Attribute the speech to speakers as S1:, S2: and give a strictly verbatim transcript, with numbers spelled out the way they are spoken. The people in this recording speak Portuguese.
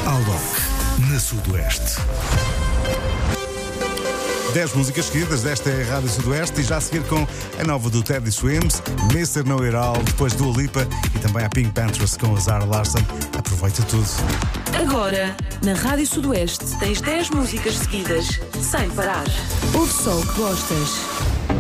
S1: Alok, na Sudoeste. dez músicas seguidas, desta é a Rádio Sudoeste, e já a seguir com a nova do Teddy Swims, mister Know It All, depois do Dua Lipa e também a Pink Panthers com a Zara Larsson. Aproveita tudo.
S2: Agora, na Rádio Sudoeste, tens dez músicas seguidas, sem parar. Ouve só o que gostas.